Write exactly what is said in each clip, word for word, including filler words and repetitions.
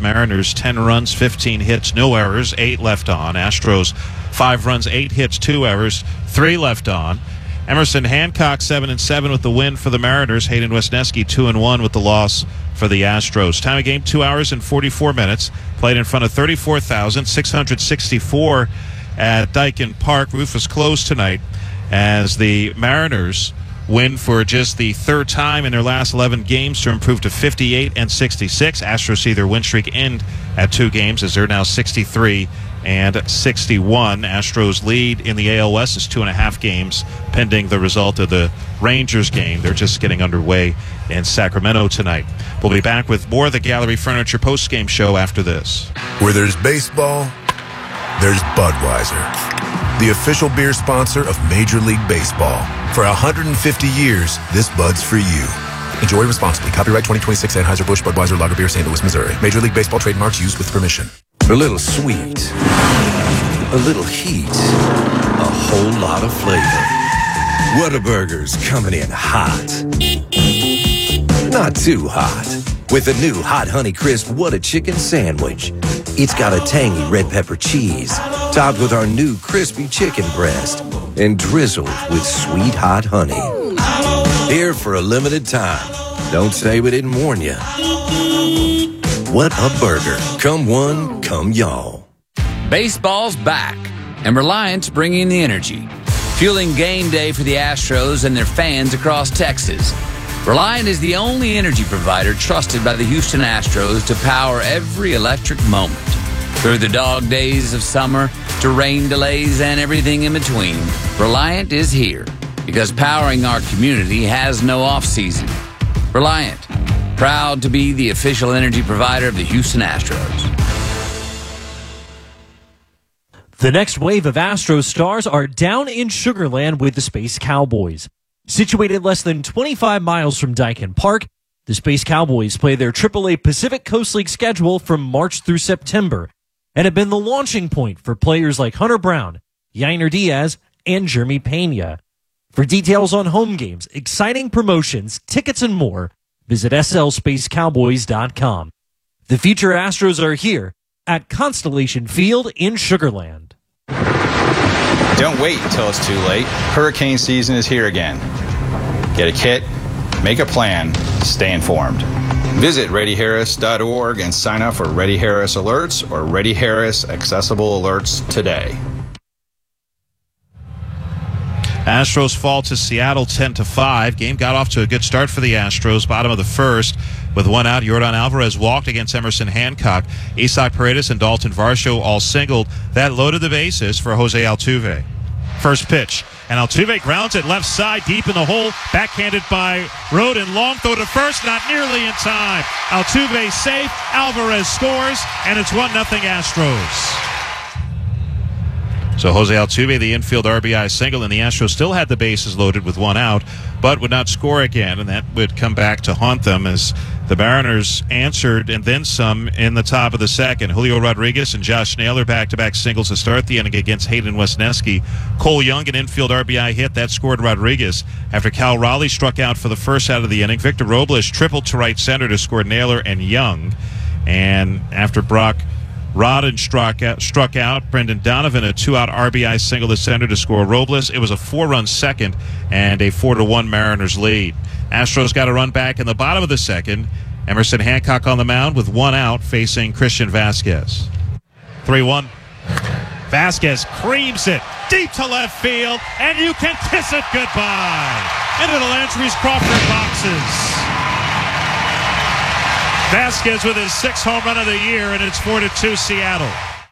Mariners ten runs, fifteen hits, no errors, eight left on. Astros five runs, eight hits, two errors, three left on. Emerson Hancock seven and seven with the win for the Mariners. Hayden Wesneski two and one with the loss for the Astros. Time of game two hours and forty-four minutes. Played in front of thirty-four thousand six hundred sixty-four at Daikin Park. Roof is closed tonight as the Mariners win for just the third time in their last eleven games to improve to fifty-eight and sixty-six. Astros see their win streak end at two games as they're now sixty-three and sixty-one. Astros lead in the A L West is two and a half games pending the result of the Rangers game. They're just getting underway in Sacramento tonight. We'll be back with more of the Gallery Furniture post-game show after this. Where there's baseball, there's Budweiser, the official beer sponsor of Major League Baseball. For one hundred fifty years, this Bud's for you. Enjoy responsibly. Copyright twenty twenty-six Anheuser-Busch Budweiser Lager Beer, Saint Louis, Missouri. Major League Baseball trademarks used with permission. A little sweet, a little heat, a whole lot of flavor. Whataburger's coming in hot. Not too hot. With a new Hot Honey Crisp What a Chicken Sandwich. It's got a tangy red pepper cheese, topped with our new crispy chicken breast, and drizzled with sweet hot honey. Here for a limited time. Don't say we didn't warn you. What a burger. Come one, come y'all. Baseball's back, and Reliant's bringing the energy, fueling game day for the Astros and their fans across Texas. Reliant is the only energy provider trusted by the Houston Astros to power every electric moment. Through the dog days of summer to rain delays and everything in between, Reliant is here because powering our community has no off-season. Reliant, proud to be the official energy provider of the Houston Astros. The next wave of Astros stars are down in Sugar Land with the Space Cowboys. Situated less than twenty-five miles from Daikin Park, the Space Cowboys play their triple A Pacific Coast League schedule from March through September and have been the launching point for players like Hunter Brown, Yainer Diaz, and Jeremy Pena. For details on home games, exciting promotions, tickets, and more, visit S L Space Cowboys dot com. The future Astros are here at Constellation Field in Sugar Land. Don't wait until it's too late. Hurricane season is here again. Get a kit, make a plan, stay informed. Visit ready harris dot org and sign up for Ready Harris Alerts or Ready Harris Accessible Alerts today. Astros fall to Seattle ten to five. Game got off to a good start for the Astros. Bottom of the first, with one out, Yordan Alvarez walked against Emerson Hancock. Isaac Paredes and Dalton Varsho all singled. That loaded the bases for Jose Altuve. First pitch, and Altuve grounds it left side deep in the hole. Backhanded by Rodin. Long throw to first, not nearly in time. Altuve safe. Alvarez scores, and it's one nothing Astros. So Jose Altuve, the infield R B I single, and the Astros still had the bases loaded with one out, but would not score again, and that would come back to haunt them as the Mariners answered and then some in the top of the second. Julio Rodriguez and Josh Naylor back-to-back singles to start the inning against Hayden Wesneski. Cole Young, an infield R B I hit, that scored Rodriguez. After Cal Raleigh struck out for the first out of the inning, Victor Robles tripled to right center to score Naylor and Young. And after Brock Rodden struck out, struck out. Brendan Donovan, a two-out R B I single to center to score Robles. It was a four-run second and a four to one Mariners lead. Astros got a run back in the bottom of the second. Emerson Hancock on the mound with one out facing Christian Vasquez. three one. Vasquez creams it deep to left field, and you can kiss it goodbye into the Landry's Crawford boxes. Vasquez with his sixth home run of the year, and it's four to two Seattle.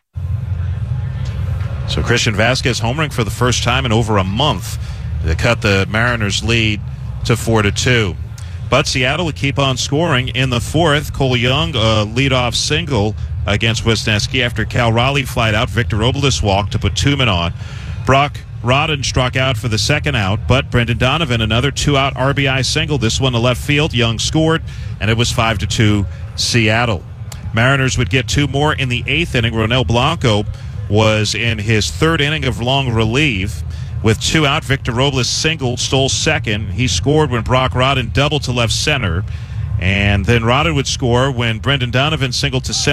So Christian Vasquez homering for the first time in over a month to cut the Mariners' lead to four to two. But Seattle would keep on scoring in the fourth. Cole Young, a leadoff single against Wesneski after Cal Raleigh flied out. Victor Robles walked to put two men on. Brock Rodden struck out for the second out, but Brendan Donovan, another two-out R B I single, this one to left field. Young scored, and it was five to two Seattle. Mariners would get two more in the eighth inning. Ronel Blanco was in his third inning of long relief. With two out, Victor Robles singled, stole second. He scored when Brock Rodden doubled to left center. And then Rodden would score when Brendan Donovan singled to center.